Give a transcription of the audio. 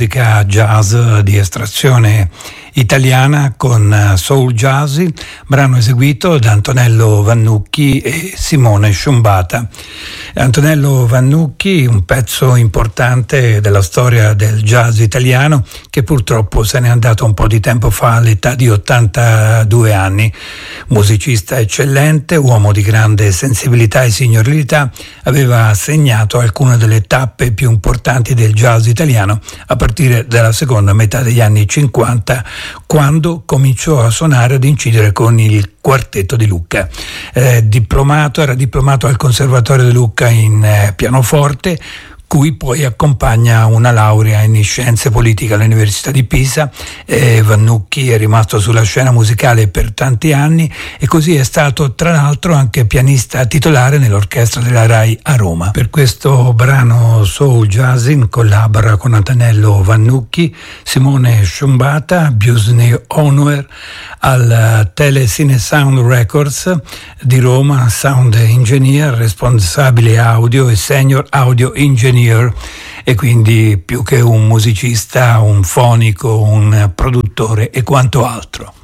musica jazz di estrazione italiana con Soul Jazzy, brano eseguito da Antonello Vannucchi e Simone Sciumbata. Antonello Vannucchi, un pezzo importante della storia del jazz italiano, che purtroppo se n'è andato un po' di tempo fa all'età di 82 anni. Musicista eccellente, uomo di grande sensibilità e signorilità, aveva segnato alcune delle tappe più importanti del jazz italiano a partire dalla seconda metà degli anni 50, quando cominciò a suonare, ad incidere con il Quartetto di Lucca. Era diplomato al Conservatorio di Lucca in pianoforte, cui poi accompagna una laurea in scienze politiche all'Università di Pisa. Vannucchi è rimasto sulla scena musicale per tanti anni e così è stato tra l'altro anche pianista titolare nell'orchestra della Rai a Roma. Per questo brano Soul Jazzin collabora con Antonello Vannucchi, Simone Sciumbata, Busney Honor al Telecine Sound Records di Roma, sound engineer, responsabile audio e senior audio engineer, e quindi più che un musicista, un fonico, un produttore e quanto altro.